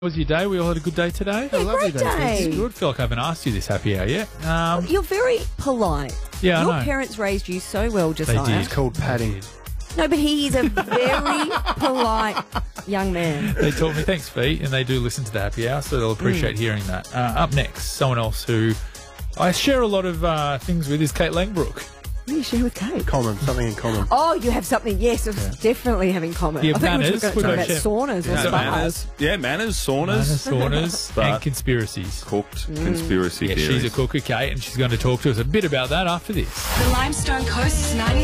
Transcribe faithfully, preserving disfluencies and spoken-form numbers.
Was your day? We all had a good day today? Yeah, a lovely great day. It's good. I feel like I haven't asked you this happy hour yet. Um, You're very polite. yeah, Your I know. parents raised you so well, Josiah. did. It's called padding. No, but he is a very polite young man. They taught me, thanks, Fee, and they do listen to the happy hour, so they'll appreciate hearing that. Uh, up next, someone else who I share a lot of uh, things with is Kate Langbrook. What do you share with Kate? Common, something in common. Oh, you have something, yes, it's definitely having common. Yeah, I think manners. we were We're going gonna to talk share- about saunas or Yeah, spas. manners. Yeah, manners, saunas, Manners, saunas, But- and conspiracies. cooked conspiracy Yeah, theories. she's a cooker, Kate, and she's going to talk to us a bit about that after this. The Limestone Coast's ninety